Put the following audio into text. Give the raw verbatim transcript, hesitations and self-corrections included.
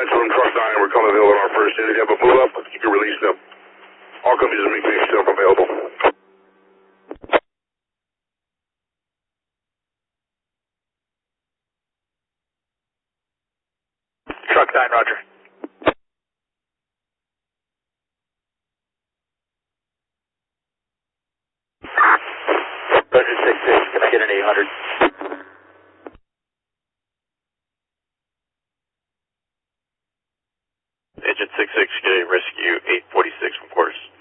nine two one truck nine, we're calling available on our first unit. If you have a move up, you can release them. All companies will make yourself available. Truck nine, roger. Roger six six, can I get an eight hundred? Agent six six, get a rescue eight forty-six from course.